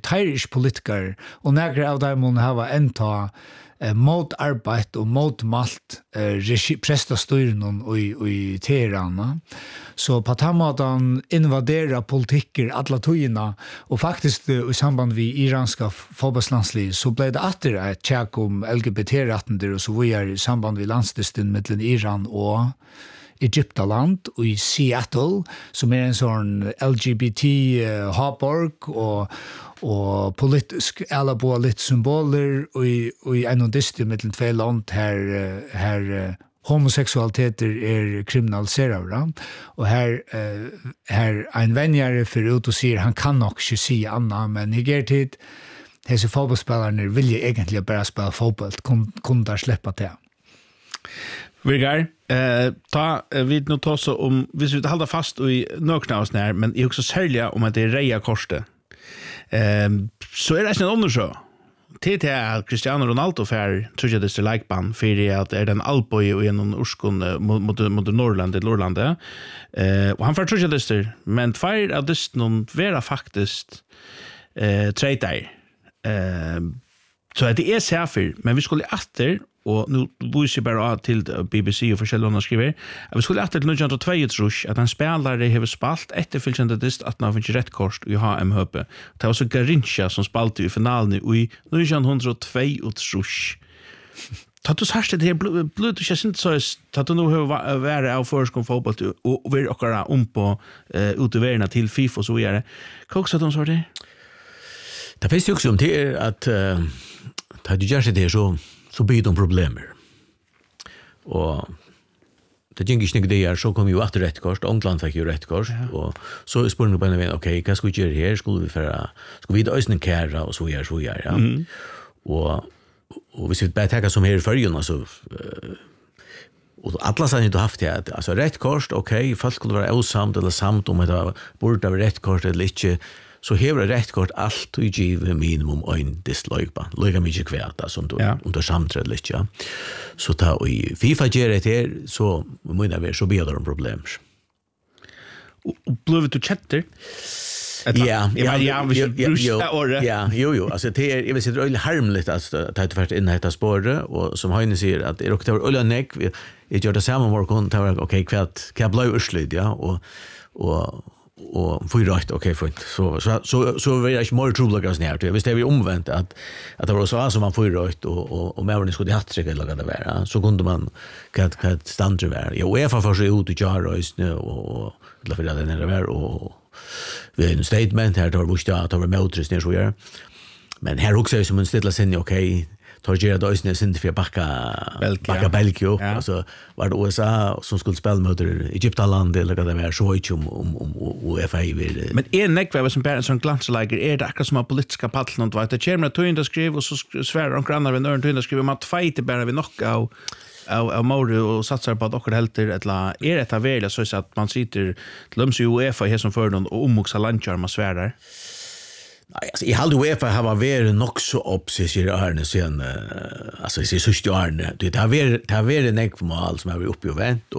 teirisk politikere, og några av dem må ha enta mot arbeid og mot malt prestastyren i Teheran. Så på den måten invadera politikker alla tøyene, og faktisk i samband med iranska fotbollslandsliv så ble det atter et tjekk om LGBT-retten der, og så var i samband med landsdisten mellom Iran og Egyptaland og i Seattle, som en sånn LGBT-haborg og politisk eller på litt symboler og i en av disse mellom tve land her homoseksualiteter kriminaliserat, og her en vennjare for ut og sier han kan nok ikke si annet, men i gertid disse fotballspillerne vil egentlig bare spille fotball, kunne der slippe til. Virgar, vi nå tar så om, hvis vi holder fast i noen av oss her, men jeg også særlig om at det reia korset, så det ikke en undersø. Til at Cristiano Ronaldo tror jeg det er likebann, for at den alboi og gjennom urskon mot Nordlandet, og han tror jeg det er, men feir av disse noen vera faktisk treitar. Så det er særfer, men vi skulle etter, og nu viser jeg bare til BBC og forskjellige andre skriver, at vi skulle etter til 1922 at en spelare har spalt etterfyllkjente dist at han finner rett korst i HM-høpet. Det var så Garincha som spalte i finalen i 1922. Tatt du særst det her blod ikke sint så tatt du nå har vært av forskong fotball og vi akkurat på utøverene til FIFA og så videre. Hva også de så det? Det finnes jo også om til at tatt du gjør seg det så blir de problemer. Og det gikk ikke det her, så kom jo etter rett kors, England fikk jo rett kors, og så spørsmålet på en vei, ok, hva skal vi gjøre her? Skulle vi da øyne kære, og så gjør, ja. Og hvis vi bare tenker som her i førgen, altså, og alle har ikke haft det, altså rett kors, ok, folk skulle være avsamt eller samt om det burde være rett kors eller ikke, så hever rett kort alt og give minimum en disløypa. Løyga mykje kvæta som du samtred litt, ja. Så ta og i FIFA gjør det her, så må jeg være, så blir det en problemer. Og blev du chatter? Ja, altså det jeg vil si det er øyelig harmligt at det har vært inne etter spåret, og som Heine sier, at det var øyelig nek, jeg gjør det samme morgen, det var ok, hva ble urslydd, ja, og för rätt okej fint så var det inte mer troligt att snärt. Visst det vi omvänt att det var så som man får rätt och mer skulle ha trick eller det vara så kunde man kan standard vara. Jag är för sig ut i Jarroys nu och det för det när det var och vi en statement här då måste jag ta motors ner så gör. Men här också som en stilla sen okej tar Gerard Eisner sin för backa Belgio alltså var det USA som skulle spela mot Egyptaland eller vad det var så inte om UEFA vill men nekva som bara som glansläger det akkurat som politiska pallen och det kommer att tynda skriv och så svär och grannar med tynda skriv om att fighta bara vi knocka av Mauro och satsar på att också helter eller det väl så att man sitter glöms ju UEFA här som för någon och omoxa lanchar man svär där. Nej, alltså i halva UEFA har varit nog så uppsisier Arne sen alltså i sista Arne. Det har varit nek för mål som har varit uppe och vänt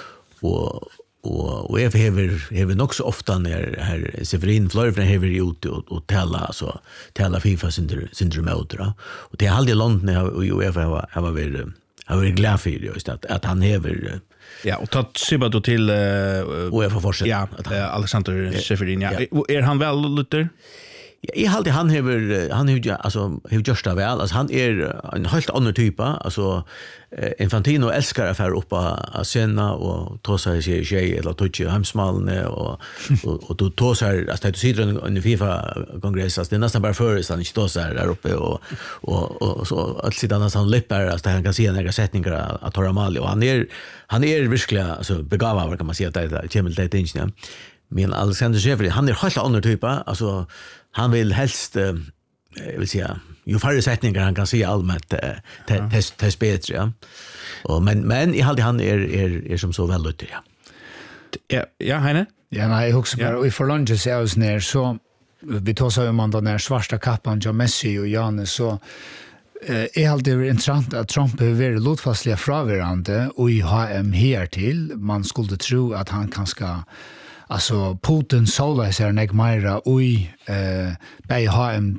och UEFA har nog så ofta när här Severin Florfren har varit ute och tälla FIFA sin motor och det har aldrig London och UEFA har varit glad för just att han häver ja och tatt Sibba då till UEFA fortsätt ja Alexander Severin ja är han väl Luther. Jag hade han har alltså just det väl alltså han är en helt annan typ alltså Infantino älskar att fara upp på scenen och ta sig eller toucha hemsmalne och då tar sig att det sitter en FIFA kongress alltså det är nästan bara för så han inte står så här där uppe och så att sitta nästan läppar att han kan se några sättningar att ta mal och han är verkligen alltså begåvad kan man säga att det kommer det inte men Alexander Severin han är helt annan typ alltså han vill helst jag vill säga ju färre sättningar han kan se allmänt test bättre ja och men I hade han är som så väl ute ja Heine ja nej också bara vi får lunch så oss ner så vi tar så om den där svarta kappan av Messi och Janne så är alltid intressant att Trump är väldigt lotfastliga frågorande och i HM här till man skulle tro att han kanske alltså Putin sålde sig en ekmera oj bei HM